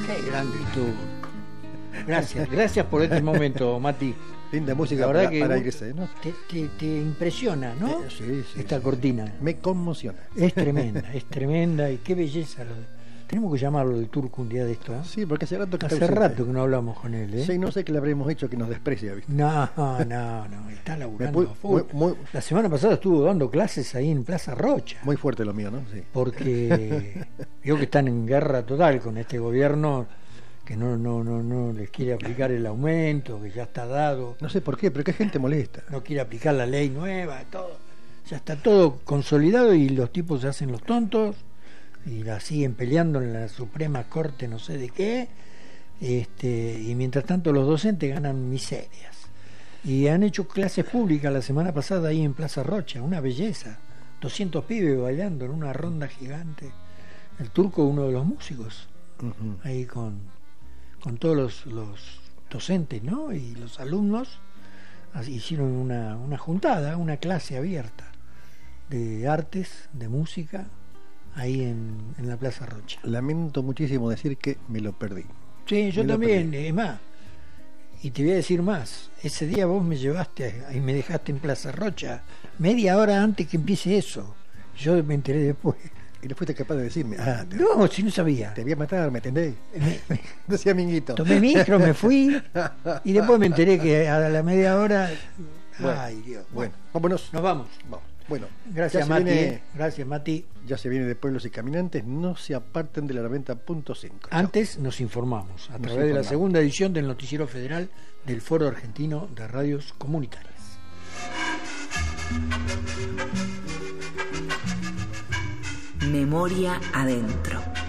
Qué grande tú. Gracias por este momento, Mati. Linda música la verdad para que irse, ¿no? Te impresiona, ¿no? Sí, esta cortina. Me conmociona. Es tremenda y qué belleza. Tenemos que llamarlo el turco un día de esto, ¿eh? Sí, porque hace rato que no hablamos con él, ¿eh? Sí, no sé qué le habremos hecho que nos desprecia, ¿viste? No, está laburando a full. La semana pasada estuvo dando clases ahí en Plaza Rocha. Muy fuerte lo mío, ¿no? Sí. Porque veo que están en guerra total con este gobierno que no les quiere aplicar el aumento, que ya está dado. No sé por qué, pero que gente molesta. No quiere aplicar la ley nueva, todo. Ya está todo consolidado y los tipos se hacen los tontos y la siguen peleando en la Suprema Corte no sé de qué, y mientras tanto los docentes ganan miserias. Y han hecho clases públicas la semana pasada ahí en Plaza Rocha, una belleza. 200 pibes bailando en una ronda gigante. El turco, uno de los músicos, ahí con todos los docentes, ¿no? Y los alumnos hicieron una juntada, una clase abierta de artes, de música, ahí en la Plaza Rocha. Lamento muchísimo decir que me lo perdí. Sí, yo también, es más. Y te voy a decir más. Ese día vos me llevaste y me dejaste en Plaza Rocha media hora antes que empiece eso. Yo me enteré después. Y no fuiste capaz de decirme. No, si no sabía. Te voy a matar, ¿me entendés? Decía amiguito. Tomé micro, me fui y después me enteré que a la media hora. Bueno, ay, Dios. Bueno, vámonos. Nos vamos. Bueno, gracias Mati. Gracias Mati. Ya se viene de Pueblos y Caminantes, no se aparten de la 90.5. Antes nos informamos a través de la segunda edición del Noticiero Federal del Foro Argentino de Radios Comunitarias. Memoria adentro.